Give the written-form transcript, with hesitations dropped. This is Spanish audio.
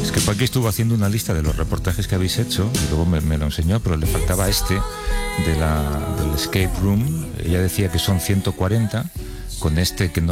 Es que Paqui estuvo haciendo una lista de los reportajes que habéis hecho y luego me lo enseñó, pero le faltaba del escape room. Ella decía que son 140, con este que no